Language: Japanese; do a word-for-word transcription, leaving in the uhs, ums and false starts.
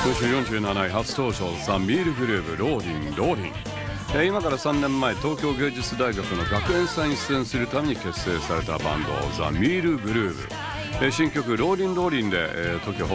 今週よんじゅうなない初登場、ザ・ミールグルーヴ、ローリンローリン。えー今からさんねんまえ、東京芸術大学の学園祭に出演するために結成されたバンド、ザ・ミールグルーヴ。えー新曲、ローリンローリンで、えー、時を